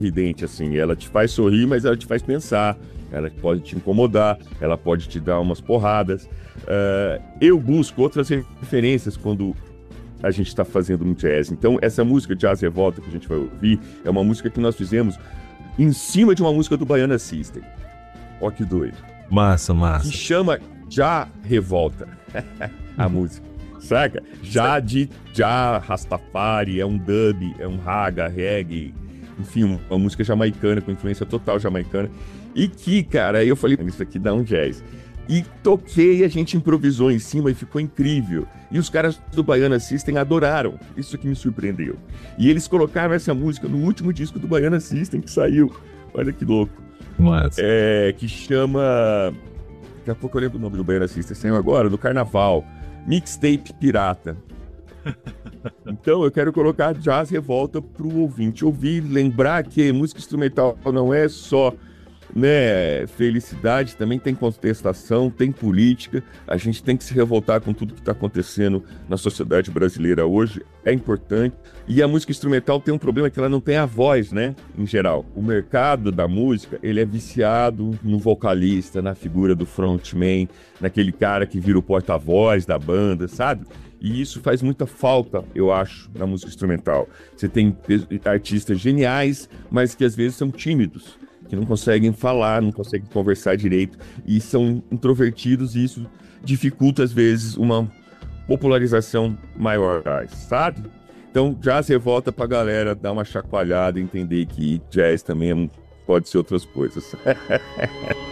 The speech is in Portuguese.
sorridente, assim. Ela te faz sorrir, mas ela te faz pensar. Ela pode te incomodar, ela pode te dar umas porradas. Eu busco outras referências quando a gente está fazendo um jazz. Então, essa música Jazz Revolta que a gente vai ouvir é uma música que nós fizemos em cima de uma música do Baiana System. Ó que doido. Massa, Que massa. chama Já Revolta. A música. Saca? Já Rastafari, é um dub, é um raga, reggae, enfim, uma música jamaicana, com influência total jamaicana. E que, cara, aí eu falei, isso aqui dá um jazz. E toquei, a gente improvisou em cima e ficou incrível. E os caras do Baiana System adoraram. Isso que me surpreendeu. E eles colocaram essa música no último disco do Baiana System que saiu. Olha que louco. Massa. Que chama... Daqui a pouco eu lembro o nome do Baiana System. Saiu agora, do Carnaval. Mixtape Pirata. Então eu quero colocar Jazz Revolta pro ouvinte ouvir, lembrar que música instrumental não é só, né, felicidade, também tem contestação, tem política. A gente tem que se revoltar com tudo que está acontecendo na sociedade brasileira hoje, é importante. E a música instrumental tem um problema que ela não tem a voz, né, em geral. O mercado da música, ele é viciado no vocalista, na figura do frontman, naquele cara que vira o porta-voz da banda, sabe? E isso faz muita falta, eu acho, na música instrumental. Você tem artistas geniais, mas que às vezes são tímidos, que não conseguem falar, não conseguem conversar direito, e são introvertidos, e isso dificulta, às vezes, uma popularização maior, sabe? Então, jazz revolta pra galera dar uma chacoalhada e entender que jazz também pode ser outras coisas.